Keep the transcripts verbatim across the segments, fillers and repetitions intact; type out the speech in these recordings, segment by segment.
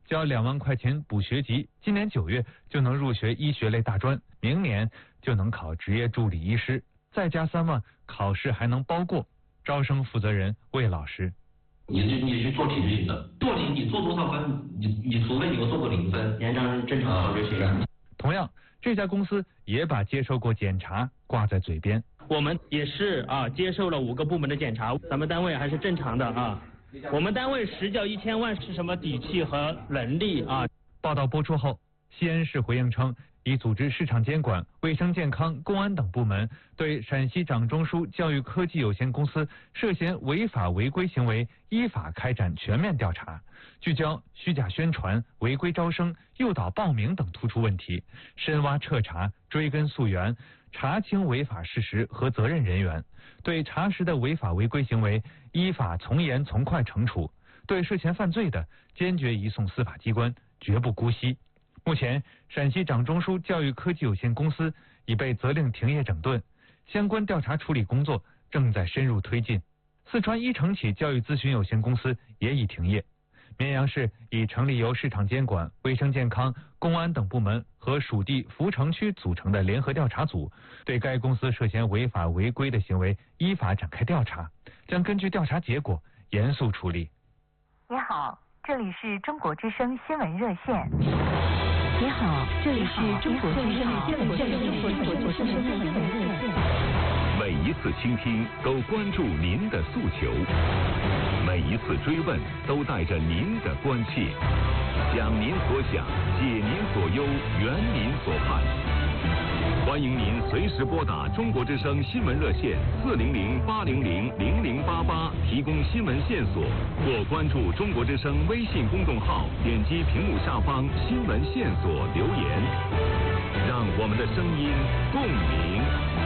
交两万块钱补学籍，今年九月就能入学医学类大专，明年就能考职业助理医师，再加三万，考试还能包过。招生负责人魏老师。 你是你去做体制型的，做你你做多少分，你你除非你有做过零分，连张正常考就行了。 同样，这家公司也把接受过检查挂在嘴边。 我们也是啊，接受了五个部门的检查，咱们单位还是正常的啊。我们单位实缴一千万是什么底气和能力啊？ 报道播出后，西安市回应称，已组织市场监管、卫生健康、公安等部门对陕西掌中枢教育科技有限公司涉嫌违法违规行为依法开展全面调查，聚焦虚假宣传、违规招生、诱导报名等突出问题，深挖彻查、追根溯源，查清违法事实和责任人员，对查实的违法违规行为依法从严从快惩处，对涉嫌犯罪的坚决移送司法机关，绝不姑息。目前，陕西掌中枢教育科技有限公司已被责令停业整顿，相关调查处理工作正在深入推进。四川一城启教育咨询有限公司也已停业。绵阳市已成立由市场监管、卫生健康、公安等部门和属地扶城区组成的联合调查组，对该公司涉嫌违法违规的行为依法展开调查，将根据调查结果严肃处理。 你好，这里是中国之声新闻热线。 你好，这里是中国之声新闻热线。 每一次倾听都关注您的诉求，每一次追问都带着您的关切，讲您所想，解您所忧，圆您所盼。欢迎您随时拨打中国之声新闻热线四零零八零零零零八八提供新闻线索，或关注中国之声微信公众号，点击屏幕下方新闻线索留言，让我们的声音共鸣。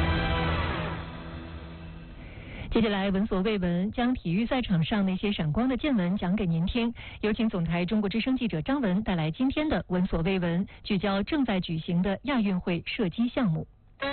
接下来闻所未闻，将体育赛场上那些闪光的见闻讲给您听。有请总台中国之声记者张文带来今天的闻所未闻，聚焦正在举行的亚运会射击项目。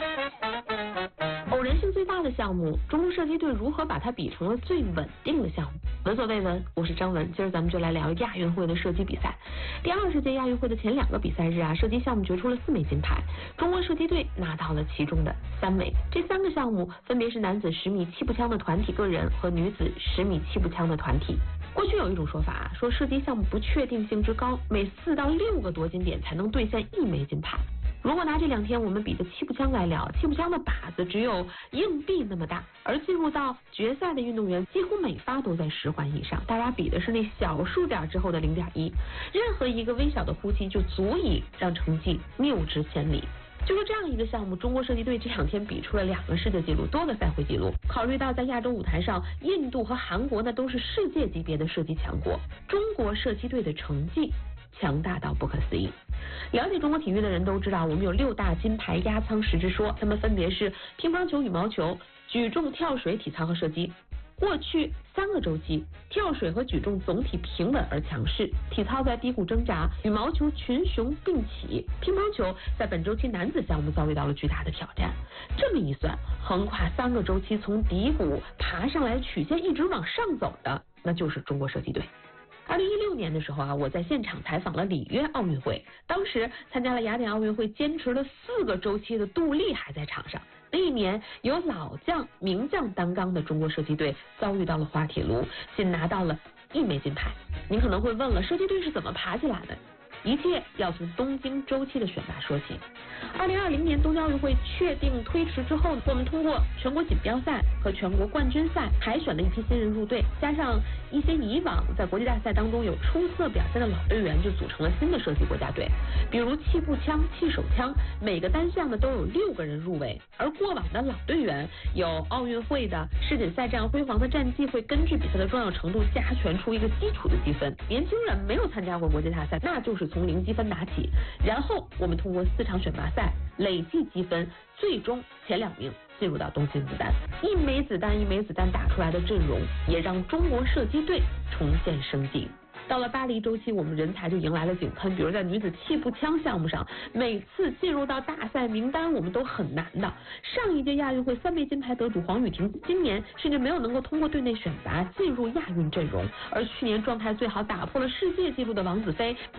偶然性最大的项目，中国射击队如何把它比成了最稳定的项目？闻所未闻，我是张文，今儿咱们就来聊亚运会的射击比赛。第二十届亚运会的前两个比赛日啊，射击项目决出了四枚金牌，中国射击队拿到了其中的三枚。这三个项目分别是男子十米气步枪的团体个人和女子十米气步枪的团体。过去有一种说法啊，说射击项目不确定性之高，每四到六个夺金点才能兑现一枚金牌。如果拿这两天我们比的气步枪来聊，气步枪的靶子只有硬币那么大，而进入到决赛的运动员几乎每发都在十环以上，大家比的是那小数点之后的零点一，任何一个微小的呼吸就足以让成绩谬之千里。就是这样一个项目，中国射击队这两天比出了两个世界纪录，多个赛会纪录。考虑到在亚洲舞台上，印度和韩国呢都是世界级别的射击强国，中国射击队的成绩强大到不可思议。了解中国体育的人都知道，我们有六大金牌压舱石之说，它们分别是乒乓球、羽毛球、举重、跳水、体操和射击。过去三个周期，跳水和举重总体平稳而强势，体操在低谷挣扎，羽毛球群雄并起，乒乓球在本周期男子项目遭遇到了巨大的挑战。这么一算，横跨三个周期从低谷爬上来曲线一直往上走的，那就是中国射击队。二零一六年的时候啊，我在现场采访了里约奥运会，当时参加了雅典奥运会坚持了四个周期的杜丽还在场上。那一年，由老将、名将担纲的中国射击队遭遇到了滑铁卢，仅拿到了一枚金牌。您可能会问了，射击队是怎么爬起来的？一切要从东京周期的选拔说起。二零二零年东京奥运会确定推迟之后，我们通过全国锦标赛和全国冠军赛海选了一批新人入队，加上一些以往在国际大赛当中有出色表现的老队员，就组成了新的射击国家队。比如气步枪、气手枪，每个单项呢都有六个人入围，而过往的老队员有奥运会的世锦赛这样辉煌的战绩，会根据比赛的重要程度加权出一个基础的积分。年轻人没有参加过国际大赛，那就是从零积分打起，然后我们通过四场选拔赛累计积分，最终前两名进入到东京子弹。一枚子弹一枚子弹打出来的阵容，也让中国射击队重现生机。到了巴黎周期，我们人才就迎来了井喷，比如在女子气步枪项目上，每次进入到大赛名单我们都很难的。上一届亚运会三枚金牌得主黄雨婷，今年甚至没有能够通过队内选拔进入亚运阵容，而去年状态最好、打破了世界纪录的王子飞